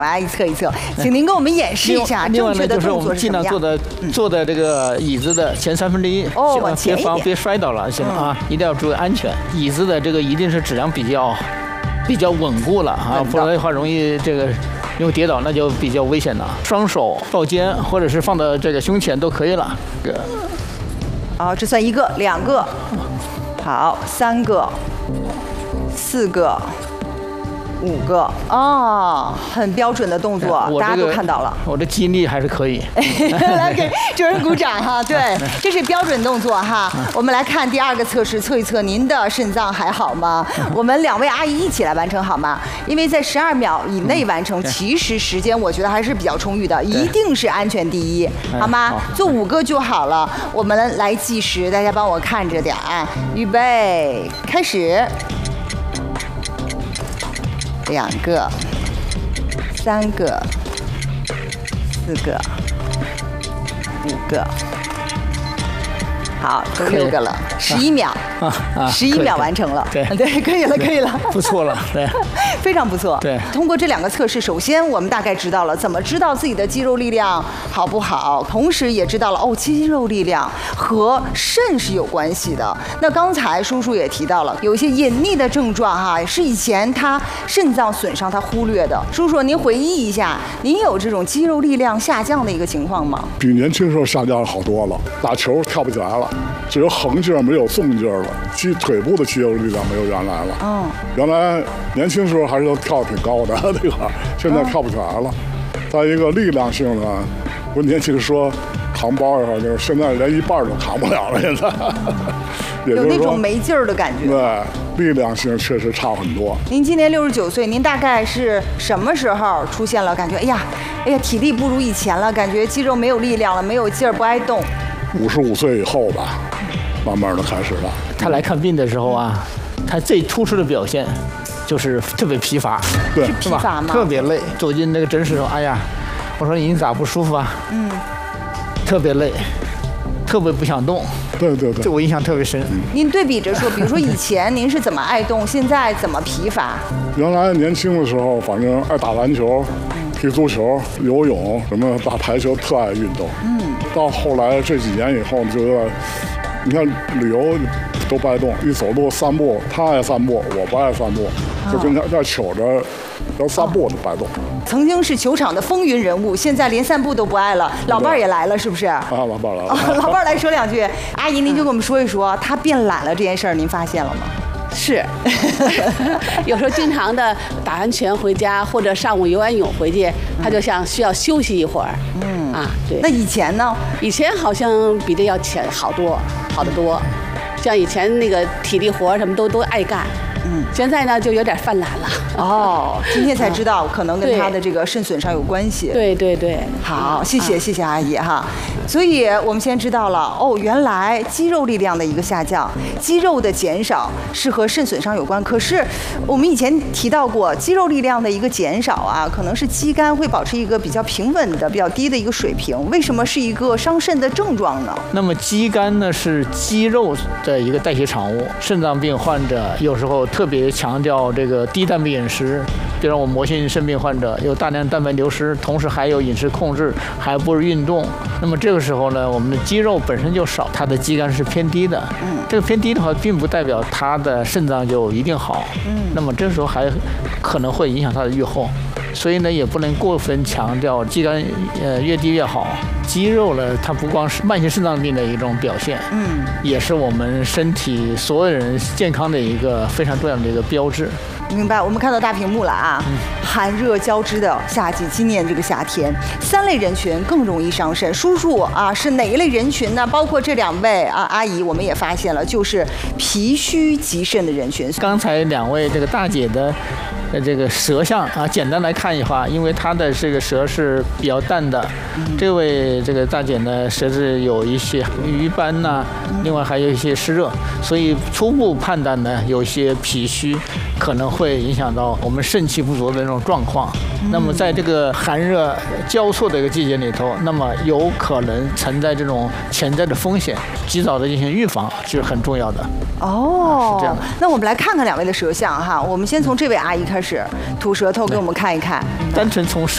阿姨测一测，请您给我们演示一下正确的动作是什么样。 另外呢，就是我们尽量坐在这个椅子的前1/3， 往前一点， 别摔倒了，行吗？一定要注意安全。椅子的这个一定是质量比较稳固了啊，不然的话容易这个因为跌倒那就比较危险了。双手抱肩或者是放到这个胸前都可以了。 好，这算1个、2个，好，3个、4个。5个哦，很标准的动作，大家都看到了。 我的肌力还是可以。 来给主任鼓掌哈！对，这是标准动作哈。我们来看第2个测试，测一测您的肾脏还好吗？我们2位阿姨一起来完成好吗？因为在12秒以内完成，其实时间我觉得还是比较充裕的，一定是安全第一，好吗？做5个就好了。我们来计时，大家帮我看着点啊！预备，开始。2个、3个、4个、5个，好，都6个了，11秒，11秒完成了， 对， 可以了，可以了， 不错了，对， 非常不错。 对， 通过这2个测试，首先我们大概知道了怎么知道自己的肌肉力量好不好，同时也知道了肌肉力量和肾是有关系的。那刚才叔叔也提到了，有一些隐匿的症状哈，是以前他肾脏损伤他忽略的。叔叔，您回忆一下，您有这种肌肉力量下降的一个情况吗？ 比年轻时候下降好多了，打球跳不起来了，只有横劲儿没有纵劲儿了，腿部的肌肉力量没有原来了。原来年轻时候还是都跳得挺高的这个，现在跳不起来了。再一个力量性呢，不是年轻说扛包也好，就是现在连1半都扛不了了，现在。 有那种没劲儿的感觉。 对，力量性确实差很多。 您今年69岁，您大概是什么时候出现了感觉？哎呀，体力不如以前了，感觉肌肉没有力量了，没有劲儿，不爱动。 55岁以后吧，慢慢的开始了。 他来看病的时候啊，他最突出的表现就是特别疲乏， 对， 是疲乏吗？ 特别累。走进那个诊室说，哎呀，我说你咋不舒服啊？特别累，特别不想动。 对， 这我印象特别深。 您对比着说，比如说以前您是怎么爱动，现在怎么疲乏？ 原来年轻的时候，反正爱打篮球、踢足球、游泳，什么打排球，特爱运动。到后来这几年以后，就有点，你看旅游都不爱动，一走路散步，他爱散步，我不爱散步，就跟他那糗着，要散步都不爱动。 曾经是球场的风云人物，现在连散步都不爱了。老伴儿也来了，是不是？ 老伴儿来了。 老伴儿来说2句，阿姨您就跟我们说一说，他变懒了这件事儿，您发现了吗？ 是，有时候经常的打完拳回家，或者上午游完泳回去，他就像需要休息一会儿。对。 那以前呢？ 以前好像比这要好得多。像以前那个体力活什么都爱干。现在呢就有点犯懒了。 今天才知道，可能跟他的这个肾损伤有关系。 对。 好，谢谢阿姨哈。所以我们先知道了原来肌肉力量的一个下降，肌肉的减少是和肾损伤有关。可是我们以前提到过，肌肉力量的一个减少啊，可能是肌酐会保持一个比较平稳的、比较低的一个水平。为什么是一个伤肾的症状呢？ 那么肌酐呢是肌肉的一个代谢产物，肾脏病患者有时候特别强调这个低蛋白饮食，比如我们膜性肾病患者有大量蛋白流失，同时还有饮食控制，还不是运动。那么这个时候呢，我们的肌肉本身就少，它的肌酐是偏低的。这个偏低的话，并不代表它的肾脏就一定好。那么这时候还可能会影响它的预后。所以呢，也不能过分强调肌酐越低越好。肌肉呢，它不光是慢性肾脏病的一种表现，也是我们身体所有人健康的一个非常重要的一个标志。 明白，我们看到大屏幕了啊！寒热交织的夏季，今年这个夏天，3类人群更容易伤肾。叔叔啊，是哪一类人群呢？包括这2位阿姨，我们也发现了，就是脾虚极肾的人群。 刚才2位这个大姐的这个舌象啊，简单来看一下，因为她的这个舌是比较淡的，这位这个大姐呢，舌质有一些瘀斑呐，另外还有一些湿热，所以初步判断呢，有些脾虚可能会影响到我们肾气不足的那种状况。那么在这个寒热交错的一个季节里头，那么有可能存在这种潜在的风险，及早的进行预防是很重要的。 哦， 是这样的。 那我们来看看2位的舌象哈，我们先从这位阿姨开始，吐舌头给我们看一看。 单纯从